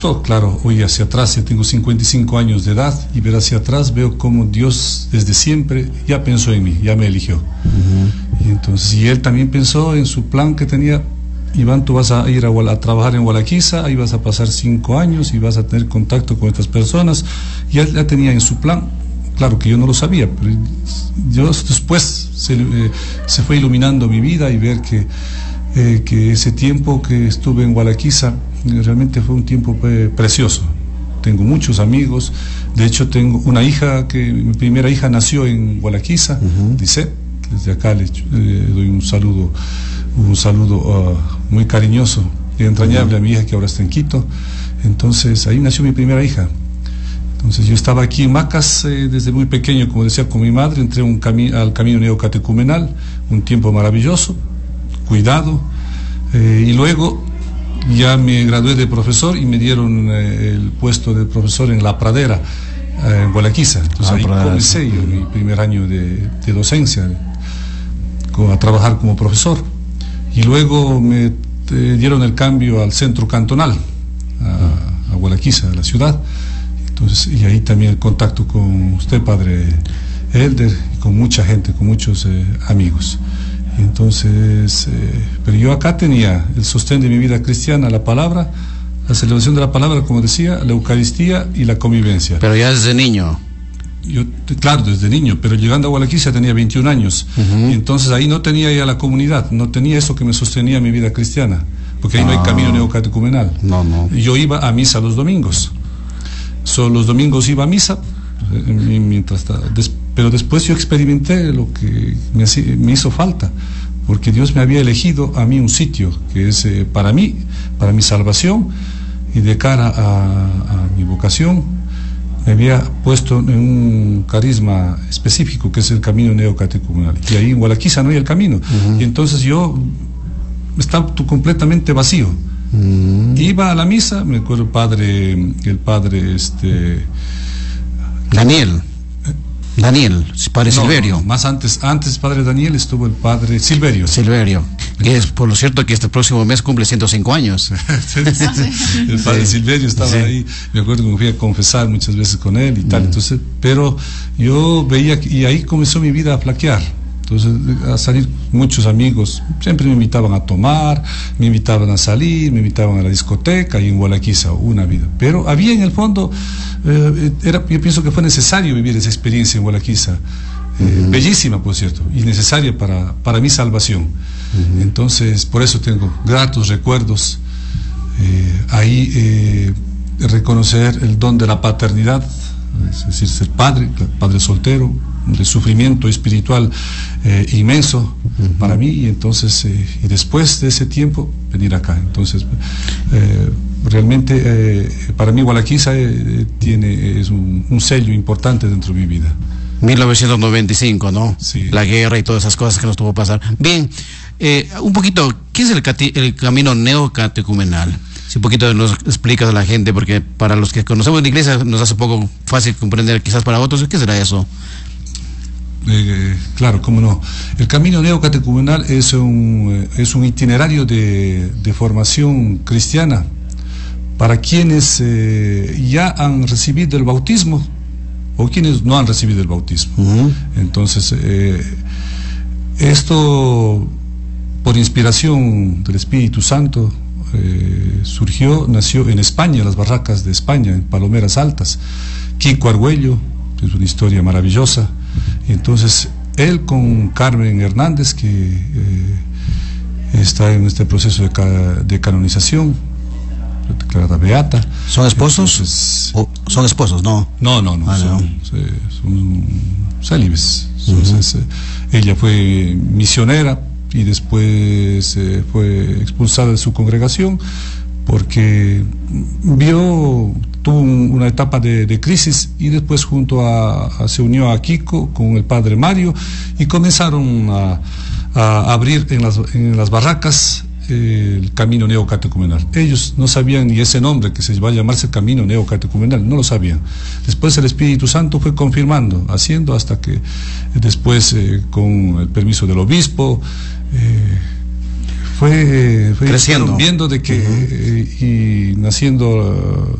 Claro, hoy hacia atrás, yo tengo 55 años de edad y ver hacia atrás veo cómo Dios desde siempre ya pensó en mí, ya me eligió. Y entonces, y Él también pensó en su plan que tenía. Iván, tú vas a ir a trabajar en Gualaquiza, ahí vas a pasar 5 años y vas a tener contacto con estas personas. Y Él ya tenía en su plan, claro que yo no lo sabía, pero Dios después se fue iluminando mi vida y ver que ese tiempo que estuve en Gualaquiza realmente fue un tiempo precioso. Tengo muchos amigos, de hecho tengo una hija, mi primera hija nació en Gualaquiza, dice, desde acá le doy un saludo muy cariñoso y entrañable a mi hija que ahora está en Quito. Entonces ahí nació mi primera hija. Entonces yo estaba aquí en Macas desde muy pequeño, como decía, con mi madre, entré al camino neocatecumenal, un tiempo maravilloso, cuidado, y luego ya me gradué de profesor y me dieron el puesto de profesor en La Pradera, en Gualaquiza. Entonces ahí comencé yo mi primer año de docencia, a trabajar como profesor. Y luego me dieron el cambio al centro cantonal, a Gualaquiza, a la ciudad. Entonces, y ahí también el contacto con usted, padre Elder, con mucha gente, con muchos amigos. Entonces, pero yo acá tenía el sostén de mi vida cristiana, la palabra, la celebración de la palabra, como decía, la Eucaristía y la convivencia. Pero ya desde niño. Yo, claro, desde niño, pero llegando a Gualaquiza tenía 21 años. Y entonces ahí no tenía ya la comunidad, no tenía eso que me sostenía mi vida cristiana, porque ahí no hay camino neocatecumenal. No. Yo iba a misa los domingos. Solo los domingos iba a misa, pero después yo experimenté lo que me hizo falta, porque Dios me había elegido a mí un sitio que es para mí, para mi salvación, y de cara a mi vocación me había puesto en un carisma específico que es el camino neocatecumenal, y ahí en Gualaquiza no hay el camino. Y entonces yo estaba completamente vacío. Iba a la misa, me acuerdo el padre Daniel, padre Silverio. No, más antes padre Daniel estuvo el padre Silverio, que es, por lo cierto, que este próximo mes cumple 105 años. El padre Silverio estaba ahí, me acuerdo que me fui a confesar muchas veces con él y tal. Entonces, pero yo veía, y ahí comenzó mi vida a flaquear. Entonces, a salir muchos amigos, siempre me invitaban a tomar, me invitaban a salir, me invitaban a la discoteca, y en Gualaquiza una vida. Pero había en el fondo, yo pienso que fue necesario vivir esa experiencia en Gualaquiza, bellísima por cierto, y necesaria para mi salvación. Entonces, por eso tengo gratos recuerdos, reconocer el don de la paternidad, es decir, ser padre soltero, de sufrimiento espiritual inmenso para mí, y entonces y después de ese tiempo venir acá. Entonces realmente para mí Gualaquiza es un sello importante dentro de mi vida. 1995, ¿no? Sí. La guerra y todas esas cosas que nos tuvo que pasar. Bien, un poquito, ¿qué es el camino neocatecumenal? Si un poquito nos explicas a la gente, porque para los que conocemos la iglesia nos hace poco fácil comprender, quizás para otros, ¿qué será eso? Claro, cómo no. El camino neocatecumenal es un itinerario de formación cristiana para quienes ya han recibido el bautismo o quienes no han recibido el bautismo. Entonces, esto por inspiración del Espíritu Santo nació en España, en las barracas de España, en Palomeras Altas. Kiko Argüello, es una historia maravillosa. Y entonces él con Carmen Hernández, que está en este proceso de canonización, declarada beata. ¿Son esposos? Entonces, ¿Son esposos? No. No. Son célibes. Entonces, ella fue misionera y después fue expulsada de su congregación porque tuvo una etapa de crisis, y después se unió a Kiko con el padre Mario y comenzaron a abrir en las barracas el camino neocatecumenal. Ellos no sabían ni ese nombre, que se va a llamarse camino neocatecumenal, no lo sabían. Después el Espíritu Santo fue confirmando, haciendo, hasta que después con el permiso del obispo fue creciendo, viendo de que y naciendo